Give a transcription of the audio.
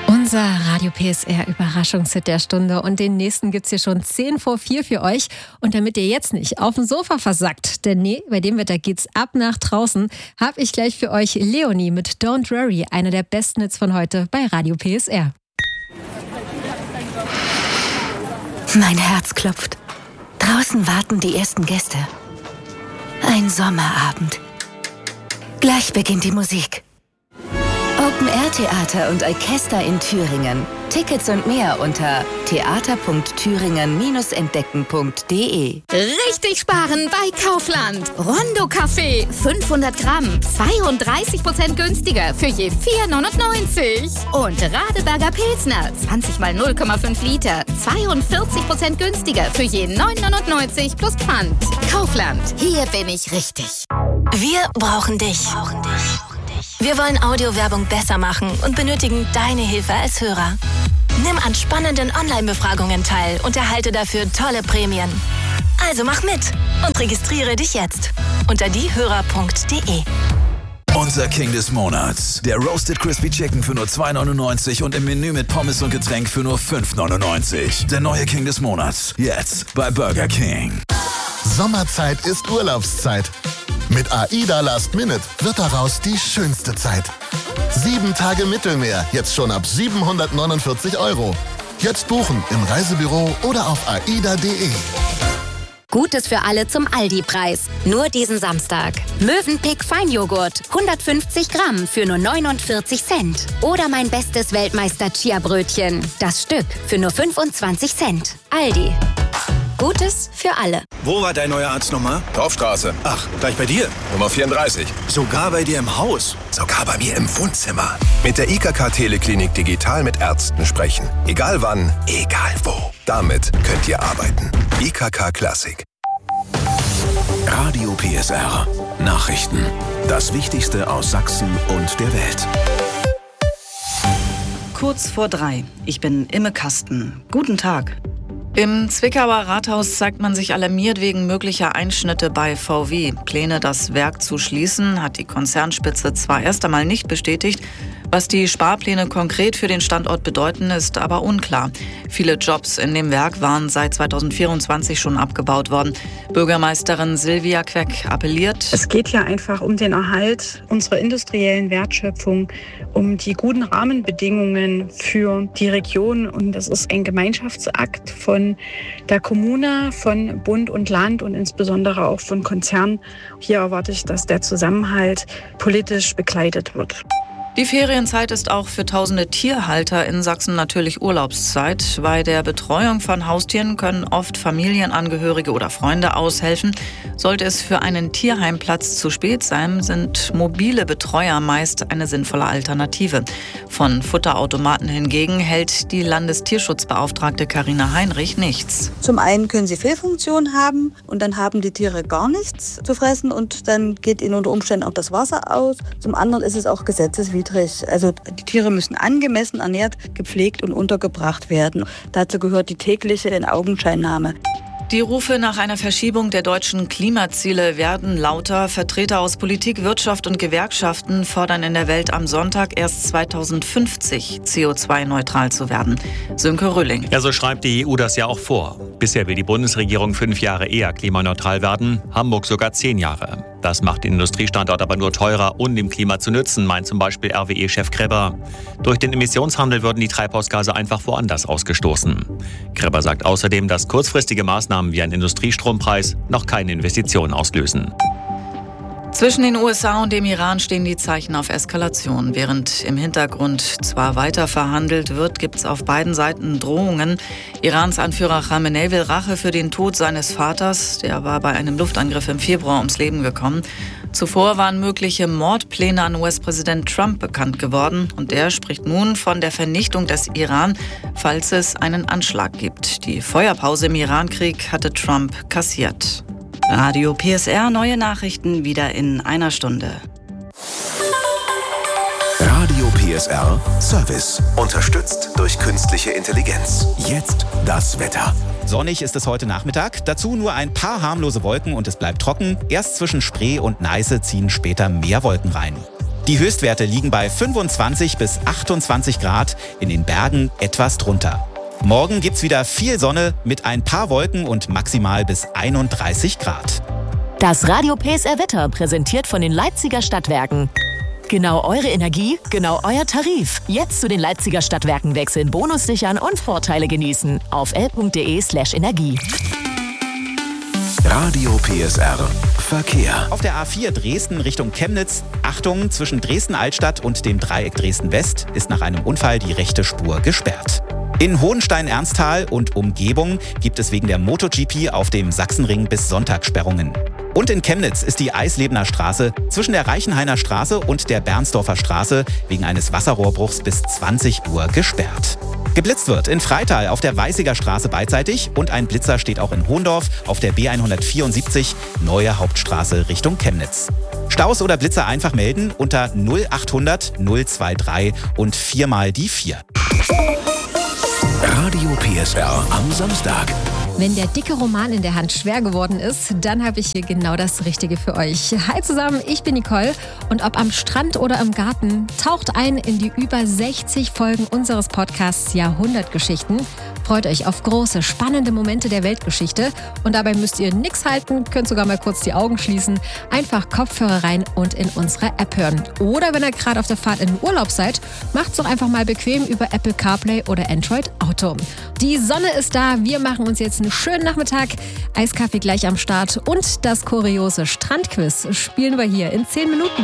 Unser Radio PSR Überraschungshit der Stunde und den nächsten gibt's hier schon 4:10 für euch. Und damit ihr jetzt nicht auf dem Sofa versackt, denn nee, bei dem Wetter geht's ab nach draußen, habe ich gleich für euch Leonie mit Don't Worry, einer der besten Hits von heute bei Radio PSR. Mein Herz klopft. Draußen warten die ersten Gäste. Ein Sommerabend. Gleich beginnt die Musik. Open-Air-Theater und Orchester in Thüringen. Tickets und mehr unter theater.thüringen-entdecken.de. Richtig sparen bei Kaufland. Rondo Kaffee, 500 Gramm, 32% günstiger für je 4,99. Und Radeberger Pilsner, 20 mal 0,5 Liter, 42% günstiger für je 9,99 plus Pfand. Kaufland, hier bin ich richtig. Wir brauchen dich. Wir wollen Audiowerbung besser machen und benötigen deine Hilfe als Hörer. Nimm an spannenden Online-Befragungen teil und erhalte dafür tolle Prämien. Also mach mit und registriere dich jetzt unter diehörer.de. Unser King des Monats. Der Roasted Crispy Chicken für nur 2,99 und im Menü mit Pommes und Getränk für nur 5,99. Der neue King des Monats. Jetzt bei Burger King. Sommerzeit ist Urlaubszeit. Mit AIDA Last Minute wird daraus die schönste Zeit. 7 Tage Mittelmeer, jetzt schon ab 749 €. Jetzt buchen im Reisebüro oder auf aida.de. Gutes für alle zum Aldi-Preis. Nur diesen Samstag. Mövenpick Feinjoghurt, 150 Gramm für nur 49 Cent. Oder mein bestes Weltmeister-Chia-Brötchen. Das Stück für nur 25 Cent. Aldi. Gutes für alle. Wo war dein neuer Arzt nochmal? Dorfstraße. Ach, gleich bei dir? Nummer 34. Sogar bei dir im Haus? Sogar bei mir im Wohnzimmer. Mit der IKK Teleklinik digital mit Ärzten sprechen. Egal wann, egal wo. Damit könnt ihr arbeiten. IKK Klassik. Radio PSR. Nachrichten. Das Wichtigste aus Sachsen und der Welt. Kurz vor 3. Ich bin Imme Kasten. Guten Tag. Im Zwickauer Rathaus zeigt man sich alarmiert wegen möglicher Einschnitte bei VW. Pläne, das Werk zu schließen, hat die Konzernspitze zwar erst einmal nicht bestätigt. Was die Sparpläne konkret für den Standort bedeuten, ist aber unklar. Viele Jobs in dem Werk waren seit 2024 schon abgebaut worden. Bürgermeisterin Silvia Queck appelliert: Es geht hier einfach um den Erhalt unserer industriellen Wertschöpfung, um die guten Rahmenbedingungen für die Region. Und das ist ein Gemeinschaftsakt von der Kommune, von Bund und Land und insbesondere auch von Konzernen. Hier erwarte ich, dass der Zusammenhalt politisch begleitet wird. Die Ferienzeit ist auch für tausende Tierhalter in Sachsen natürlich Urlaubszeit. Bei der Betreuung von Haustieren können oft Familienangehörige oder Freunde aushelfen. Sollte es für einen Tierheimplatz zu spät sein, sind mobile Betreuer meist eine sinnvolle Alternative. Von Futterautomaten hingegen hält die Landestierschutzbeauftragte Carina Heinrich nichts. Zum einen können sie Fehlfunktionen haben und dann haben die Tiere gar nichts zu fressen und dann geht ihnen unter Umständen auch das Wasser aus. Zum anderen ist es auch gesetzeswidrig. Also die Tiere müssen angemessen ernährt, gepflegt und untergebracht werden. Dazu gehört die tägliche In-Augenscheinnahme. Die Rufe nach einer Verschiebung der deutschen Klimaziele werden lauter. Vertreter aus Politik, Wirtschaft und Gewerkschaften fordern in der Welt am Sonntag erst 2050 CO2-neutral zu werden. Sönke Rülling. Ja, so schreibt die EU das ja auch vor. Bisher will die Bundesregierung 5 Jahre eher klimaneutral werden, Hamburg sogar 10 Jahre. Das macht den Industriestandort aber nur teurer und dem Klima zu nützen, meint zum Beispiel RWE-Chef Kreber. Durch den Emissionshandel würden die Treibhausgase einfach woanders ausgestoßen. Kreber sagt außerdem, dass kurzfristige Maßnahmen wie ein Industriestrompreis noch keine Investitionen auslösen. Zwischen den USA und dem Iran stehen die Zeichen auf Eskalation. Während im Hintergrund zwar weiter verhandelt wird, gibt es auf beiden Seiten Drohungen. Irans Anführer Khamenei will Rache für den Tod seines Vaters. Der war bei einem Luftangriff im Februar ums Leben gekommen. Zuvor waren mögliche Mordpläne an US-Präsident Trump bekannt geworden. Und der spricht nun von der Vernichtung des Iran, falls es einen Anschlag gibt. Die Feuerpause im Irankrieg hatte Trump kassiert. Radio PSR, neue Nachrichten wieder in einer Stunde. Radio PSR Service. Unterstützt durch künstliche Intelligenz. Jetzt das Wetter. Sonnig ist es heute Nachmittag, dazu nur ein paar harmlose Wolken und es bleibt trocken. Erst zwischen Spree und Neiße ziehen später mehr Wolken rein. Die Höchstwerte liegen bei 25 bis 28 Grad, in den Bergen etwas drunter. Morgen gibt's wieder viel Sonne mit ein paar Wolken und maximal bis 31 Grad. Das Radio PSR Wetter präsentiert von den Leipziger Stadtwerken. Genau eure Energie, genau euer Tarif. Jetzt zu den Leipziger Stadtwerken wechseln, Bonus sichern und Vorteile genießen. Auf l.de/energie. Radio PSR Verkehr. Auf der A4 Dresden Richtung Chemnitz. Achtung, zwischen Dresden-Altstadt und dem Dreieck Dresden-West ist nach einem Unfall die rechte Spur gesperrt. In Hohenstein-Ernsthal und Umgebung gibt es wegen der MotoGP auf dem Sachsenring bis Sonntag Sperrungen. Und in Chemnitz ist die Eislebener Straße zwischen der Reichenhainer Straße und der Bernsdorfer Straße wegen eines Wasserrohrbruchs bis 20 Uhr gesperrt. Geblitzt wird in Freital auf der Weißiger Straße beidseitig und ein Blitzer steht auch in Hohndorf auf der B174 Neue Hauptstraße Richtung Chemnitz. Staus oder Blitzer einfach melden unter 0800 023 und 4 mal die 4. Radio PSR am Samstag. Wenn der dicke Roman in der Hand schwer geworden ist, dann habe ich hier genau das Richtige für euch. Hi zusammen, ich bin Nicole und ob am Strand oder im Garten, taucht ein in die über 60 Folgen unseres Podcasts Jahrhundertgeschichten. Freut euch auf große, spannende Momente der Weltgeschichte und dabei müsst ihr nichts halten, könnt sogar mal kurz die Augen schließen, einfach Kopfhörer rein und in unserer App hören. Oder wenn ihr gerade auf der Fahrt in den Urlaub seid, macht's doch einfach mal bequem über Apple CarPlay oder Android Auto. Die Sonne ist da, wir machen uns jetzt einen schönen Nachmittag, Eiskaffee gleich am Start und das kuriose Strandquiz spielen wir hier in 10 Minuten.